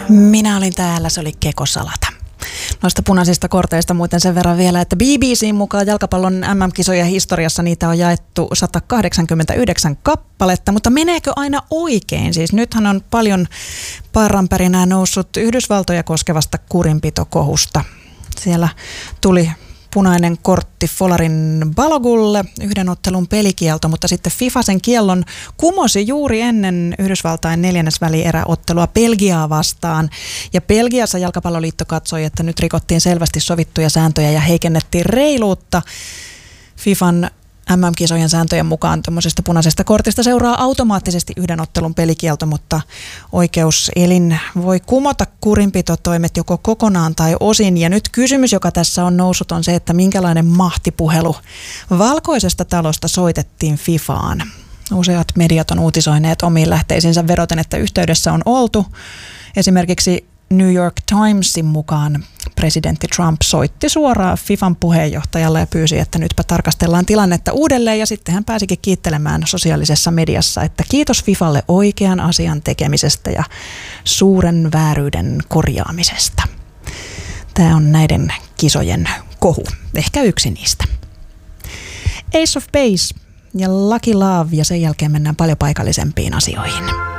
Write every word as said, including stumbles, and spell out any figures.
Minä olin täällä, se oli Keko Salata. Noista punaisista korteista muuten sen verran vielä, että B B C:n mukaan jalkapallon M M-kisojen historiassa niitä on jaettu sata kahdeksankymmentäyhdeksän kappaletta, mutta meneekö aina oikein? Siis nythän on paljon parranpärinää noussut Yhdysvaltoja koskevasta kurinpitokohusta. Siellä tuli punainen kortti Folarin Balogulle, yhden ottelun pelikielto, mutta sitten FIFA sen kiellon kumosi juuri ennen Yhdysvaltain neljännesvälieräottelua Belgiaa vastaan. Ja Belgiassa jalkapalloliitto katsoi, että nyt rikottiin selvästi sovittuja sääntöjä ja heikennettiin reiluutta. FIFAn M M-kisojen sääntöjen mukaan tuommoisesta punaisesta kortista seuraa automaattisesti yhden ottelun pelikielto, mutta oikeuselin voi kumota kurinpitotoimet joko kokonaan tai osin. Ja nyt kysymys, joka tässä on noussut, on se, että minkälainen mahtipuhelu Valkoisesta talosta soitettiin FIFAan. Useat mediat on uutisoineet omiin lähteisiinsä vedoten, että yhteydessä on oltu. Esimerkiksi New York Timesin mukaan presidentti Trump soitti suoraan FIFAn puheenjohtajalle ja pyysi, että nytpä tarkastellaan tilannetta uudelleen, ja sitten hän pääsikin kiittelemään sosiaalisessa mediassa, että kiitos FIFAlle oikean asian tekemisestä ja suuren vääryyden korjaamisesta. Tämä on näiden kisojen kohu, ehkä yksi niistä. Ace of Base ja Lucky Love, ja sen jälkeen mennään paljon paikallisempiin asioihin.